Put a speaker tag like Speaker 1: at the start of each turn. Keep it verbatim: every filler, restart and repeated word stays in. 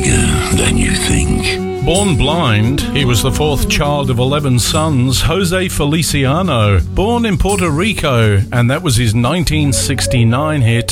Speaker 1: bigger than you think.
Speaker 2: Born blind, he was the fourth child of eleven sons, Jose Feliciano, born in Puerto Rico, and that was his nineteen sixty-nine hit,